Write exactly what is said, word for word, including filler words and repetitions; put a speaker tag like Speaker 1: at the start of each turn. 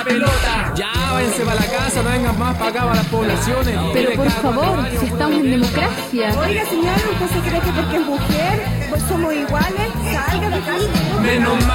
Speaker 1: pelota. Ya, váyanse para la casa, no vengan más para acá, para las poblaciones.
Speaker 2: Pero por favor, si estamos en democracia.
Speaker 3: Oiga, señora, ¿usted se cree que porque es mujer, pues somos iguales? Salga de aquí.
Speaker 1: Menos mal.